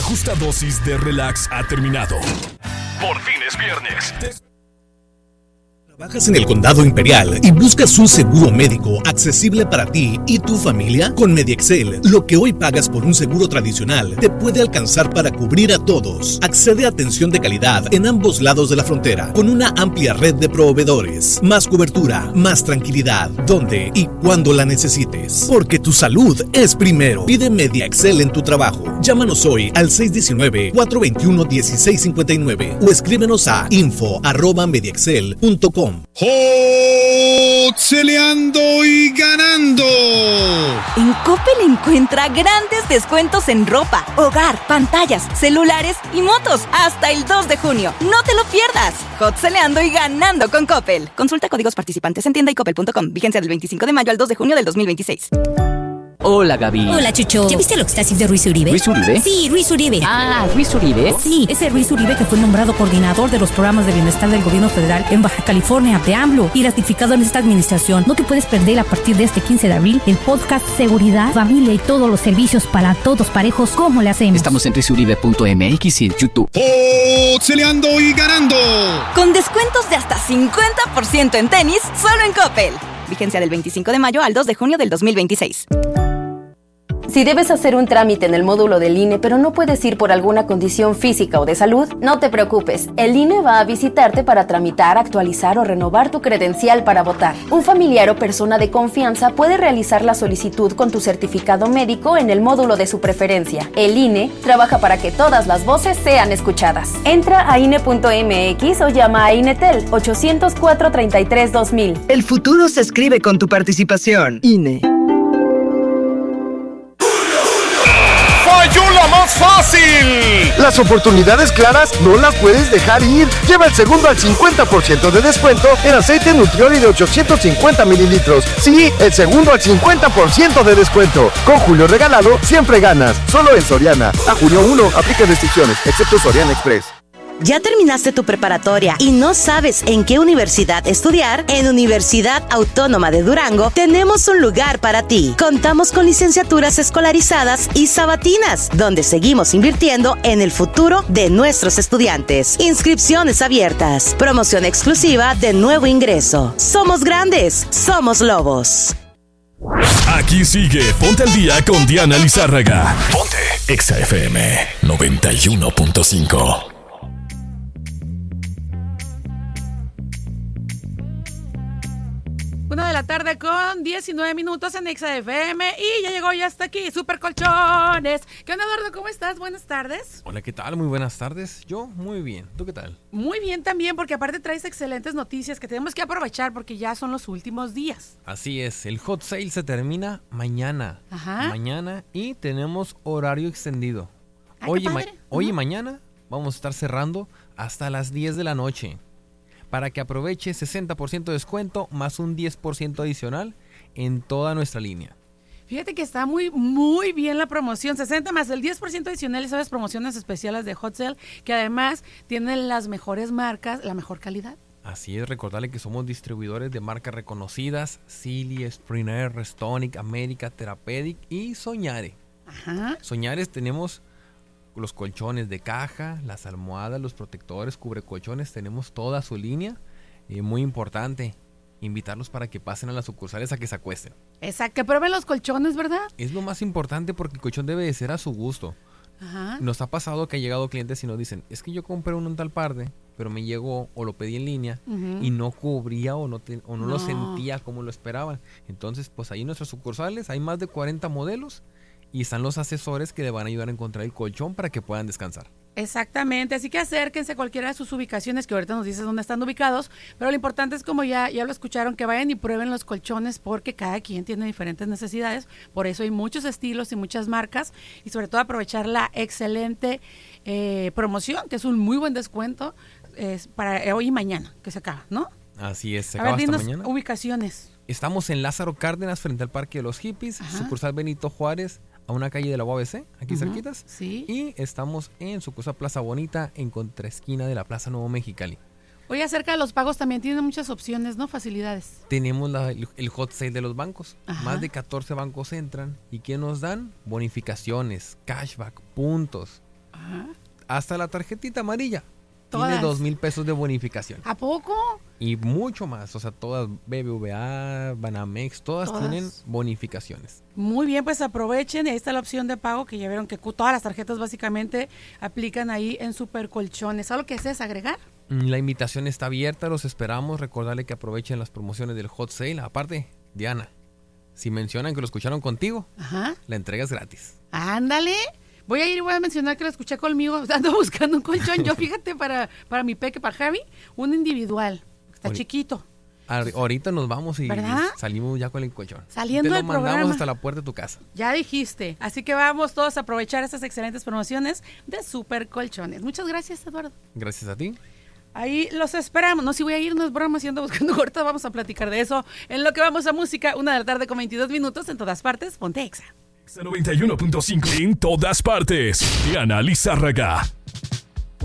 justa dosis de relax ha terminado. Por fin es viernes. ¿Trabajas en el Condado Imperial y buscas un seguro médico accesible para ti y tu familia? Con MediExcel, lo que hoy pagas por un seguro tradicional te puede alcanzar para cubrir a todos. Accede a atención de calidad en ambos lados de la frontera, con una amplia red de proveedores. Más cobertura, más tranquilidad, donde y cuando la necesites. Porque tu salud es primero. Pide MediExcel en tu trabajo. Llámanos hoy al 619-421-1659 o escríbenos a info@mediexcel.com. Celeando y ganando. En Coppel encuentra grandes descuentos en ropa, hogar, pantallas, celulares y motos hasta el 2 de junio. No te lo pierdas. Celeando y ganando con Coppel. Consulta códigos participantes en tienda y coppel.com. Vigencia del 25 de mayo al 2 de junio del 2026. Hola, Gaby. Hola, Chucho. ¿Ya viste el Oxtasis de Ruiz Uribe? ¿Ruiz Uribe? Sí, Ruiz Uribe. Ah, Ruiz Uribe. Sí, ese Ruiz Uribe que fue nombrado coordinador de los programas de bienestar del gobierno federal en Baja California de AMLO y ratificado en esta administración. No te puedes perder a partir de este 15 de abril el podcast Seguridad, Familia y todos los servicios para todos parejos. ¿Cómo le hacemos? Estamos en ruizuribe.mx y en YouTube. Celeando y ganando. Con descuentos de hasta 50% en tenis, solo en Coppel. Vigencia del 25 de mayo al 2 de junio del 2026. Si debes hacer un trámite en el módulo del INE, pero no puedes ir por alguna condición física o de salud, no te preocupes. El INE va a visitarte para tramitar, actualizar o renovar tu credencial para votar. Un familiar o persona de confianza puede realizar la solicitud con tu certificado médico en el módulo de su preferencia. El INE trabaja para que todas las voces sean escuchadas. Entra a INE.mx o llama a INETEL 804-33-2000. El futuro se escribe con tu participación. INE. ¡Falló la más fácil! Las oportunidades claras no las puedes dejar ir. Lleva el segundo al 50% de descuento en aceite Nutrioli de 850 mililitros. Sí, el segundo al 50% de descuento. Con Julio Regalado, siempre ganas. Solo en Soriana. A junio 1, aplica restricciones, excepto Soriana Express. ¿Ya terminaste tu preparatoria y no sabes en qué universidad estudiar? En Universidad Autónoma de Durango tenemos un lugar para ti. Contamos con licenciaturas escolarizadas y sabatinas, donde seguimos invirtiendo en el futuro de nuestros estudiantes. Inscripciones abiertas. Promoción exclusiva de nuevo ingreso. Somos grandes, somos lobos. Aquí sigue Ponte al Día con Diana Lizárraga. Ponte Exa FM 91.5. 1 de la tarde con 19 minutos en Exa FM y ya llegó, ya está aquí, Super Colchones. ¿Qué onda, Eduardo? ¿Cómo estás? Buenas tardes. Hola, ¿qué tal? Muy buenas tardes. Yo muy bien. ¿Tú qué tal? Muy bien también, porque aparte traes excelentes noticias que tenemos que aprovechar porque ya son los últimos días. Así es, el hot sale se termina mañana. Ajá. Mañana y tenemos horario extendido. Ay, Hoy, qué padre. hoy y mañana vamos a estar cerrando hasta las 10 de la noche. Para que aproveche 60% de descuento más un 10% adicional en toda nuestra línea. Fíjate que está muy, muy bien la promoción. 60 más el 10% adicional, esas promociones especiales de Hot Sale, que además tienen las mejores marcas, la mejor calidad. Así es, recordarle que somos distribuidores de marcas reconocidas: Silly, Springer, Restonic, América, Therapeutic y Soñare. Ajá. Soñares tenemos los colchones de caja, las almohadas, los protectores, cubrecolchones, tenemos toda su línea. Muy importante, invitarlos para que pasen a las sucursales a que se acuesten. Exacto, que prueben los colchones, ¿verdad? Es lo más importante porque el colchón debe de ser a su gusto. Ajá. Nos ha pasado que ha llegado clientes y nos dicen, es que yo compré uno en tal parte, pero me llegó o lo pedí en línea y no cubría o no lo sentía como lo esperaban. Entonces, pues ahí en nuestras sucursales hay más de 40 modelos y están los asesores que le van a ayudar a encontrar el colchón para que puedan descansar. Exactamente, así que acérquense a cualquiera de sus ubicaciones, que ahorita nos dices dónde están ubicados, pero lo importante es, como ya lo escucharon, que vayan y prueben los colchones, porque cada quien tiene diferentes necesidades, por eso hay muchos estilos y muchas marcas, y sobre todo aprovechar la excelente promoción, que es un muy buen descuento para hoy y mañana, que se acaba, ¿no? Así es, se a acaba ver, hasta dinos mañana. Ubicaciones. Estamos en Lázaro Cárdenas, frente al Parque de los Hippies, sucursal Benito Juárez, a una calle de la UABC, aquí cerquitas. Sí. Y estamos en sucursal Plaza Bonita, en contraesquina de la Plaza Nuevo Mexicali. Oye, acerca de los pagos también tienen muchas opciones, ¿no? Facilidades. Tenemos el hot sale de los bancos. Ajá. Más de 14 bancos entran. ¿Y qué nos dan? Bonificaciones, cashback, puntos. Ajá. Hasta la tarjetita amarilla. Todas. Tiene 2,000 pesos de bonificación. ¿A poco? Y mucho más. O sea, todas BBVA, Banamex, todas tienen bonificaciones. Muy bien, pues aprovechen. Y ahí está la opción de pago que ya vieron que todas las tarjetas básicamente aplican ahí en Supercolchones. ¿Algo que desees agregar? La invitación está abierta, los esperamos. Recordarle que aprovechen las promociones del Hot Sale. Aparte, Diana, si mencionan que lo escucharon contigo, la entrega es gratis. Ándale. Voy a mencionar que lo escuché conmigo. Ando buscando un colchón. Yo, fíjate, para mi peque, para Javi, un individual. Está chiquito. Ahorita nos vamos y ¿verdad? salimos ya con el colchón. Saliendo del programa. Te lo mandamos hasta la puerta de tu casa. Ya dijiste. Así que vamos todos a aprovechar estas excelentes promociones de Supercolchones. Muchas gracias, Eduardo. Gracias a ti. Ahí los esperamos. No, si voy a ir, no es broma, si ando buscando corta, vamos a platicar de eso. En lo que vamos a música, 1:00 con 22 minutos, en todas partes, ponte Exa. 91.5 en todas partes. Diana Lizárraga.